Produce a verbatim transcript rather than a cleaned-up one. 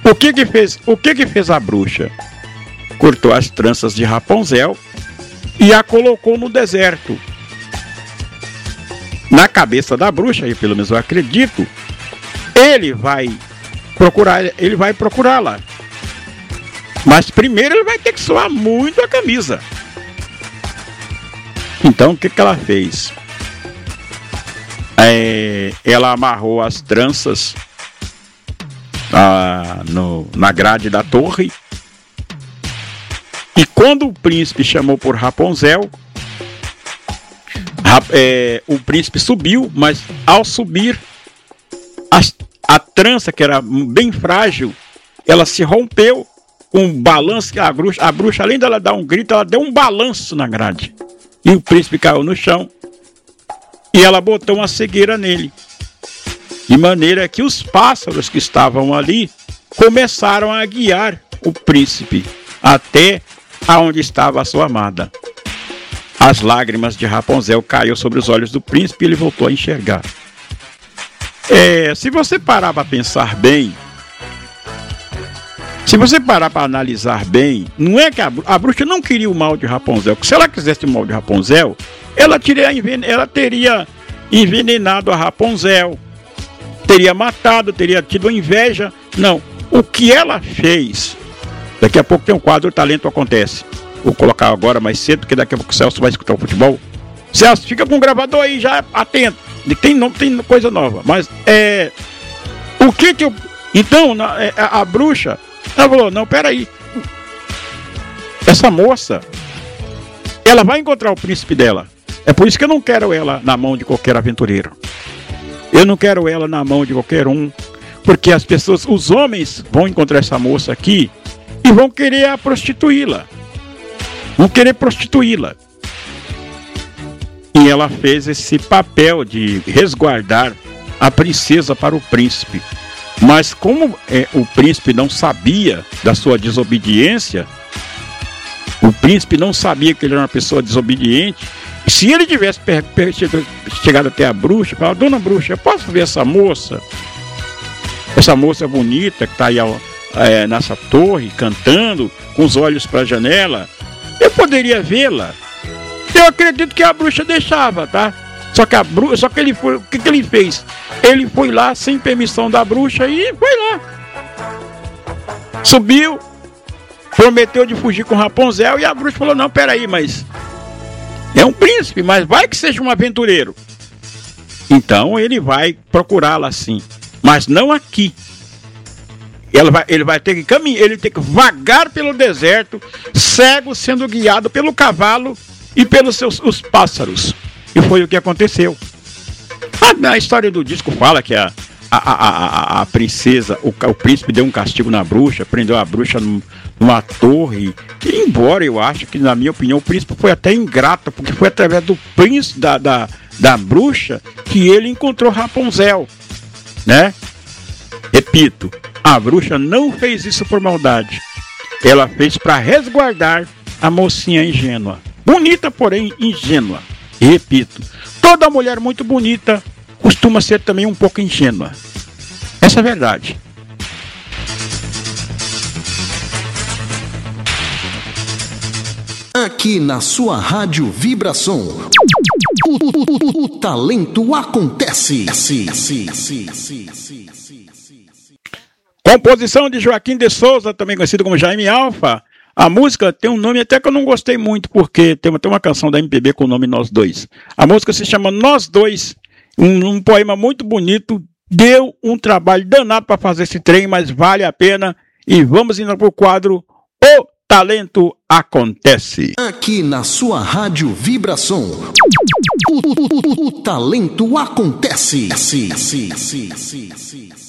O que que fez, o que que fez a bruxa? Cortou as tranças de Rapunzel e a colocou no deserto. Na cabeça da bruxa, e pelo menos eu acredito, ele vai procurar, ele vai procurá-la. Mas primeiro ele vai ter que suar muito a camisa. Então o que que ela fez? É, ela amarrou as tranças ah, no, na grade da torre. E quando o príncipe chamou por Rapunzel, é, o príncipe subiu, mas ao subir, a, a trança, que era bem frágil, ela se rompeu com um balanço. A bruxa, a bruxa, além dela dar um grito, ela deu um balanço na grade. E o príncipe caiu no chão e ela botou uma cegueira nele. De maneira que os pássaros que estavam ali começaram a guiar o príncipe até aonde estava a sua amada. As lágrimas de Rapunzel caíram sobre os olhos do príncipe e ele voltou a enxergar. É, se você parar para pensar bem, se você parar para analisar bem, não é que a, a bruxa não queria o mal de Rapunzel. Se ela quisesse o mal de Rapunzel, ela teria, ela teria envenenado a Rapunzel, teria matado, teria tido inveja. Não, o que ela fez, daqui a pouco tem um quadro, o talento acontece. Vou colocar agora mais cedo, porque daqui a pouco o Celso vai escutar o futebol. Celso, fica com o gravador aí, já atento. Tem, tem coisa nova, mas é... O que que eu... Então, na, a, a bruxa, ela falou, não, peraí. Essa moça, ela vai encontrar o príncipe dela. É por isso que eu não quero ela na mão de qualquer aventureiro. Eu não quero ela na mão de qualquer um. Porque as pessoas, os homens vão encontrar essa moça aqui e vão querer a prostituí-la. Vão querer prostituí-la. E ela fez esse papel de resguardar a princesa para o príncipe. Mas como é, o príncipe não sabia da sua desobediência, o príncipe não sabia que ele era uma pessoa desobediente, se ele tivesse per- per- chegado até a bruxa, falado, dona bruxa, eu posso ver essa moça? Essa moça bonita que está aí é, nessa torre, cantando, com os olhos para a janela, eu poderia vê-la? Eu acredito que a bruxa deixava, tá? Só que a bruxa, só que ele foi, o que, que ele fez? Ele foi lá sem permissão da bruxa e foi lá. Subiu, prometeu de fugir com Rapunzel e a bruxa falou, não, peraí, mas é um príncipe, mas vai que seja um aventureiro. Então ele vai procurá-la assim, mas não aqui. Ela vai, ele vai ter que caminhar, ele tem que vagar pelo deserto, cego, sendo guiado pelo cavalo e pelos seus os pássaros. E foi o que aconteceu. A, a história do disco fala que a, a, a, a, a princesa, o, o príncipe deu um castigo na bruxa, prendeu a bruxa num, numa torre. E embora eu acho que, na minha opinião, o príncipe foi até ingrato, porque foi através do príncipe da, da, da bruxa que ele encontrou Rapunzel, né? Repito, a bruxa não fez isso por maldade. Ela fez para resguardar a mocinha ingênua. Bonita, porém ingênua. E repito, toda mulher muito bonita costuma ser também um pouco ingênua. Essa é a verdade. Aqui na sua Rádio Vibração, o, o, o, o talento acontece. Composição de Joaquim de Souza, também conhecido como Jaime Alfa. A música tem um nome até que eu não gostei muito, porque tem uma, tem uma canção da M P B com o nome Nós Dois. A música se chama Nós Dois, um, um poema muito bonito. Deu um trabalho danado para fazer esse trem, mas vale a pena. E vamos indo para o quadro O Talento Acontece. Aqui na sua Rádio Vibração, o, o, o, o talento acontece.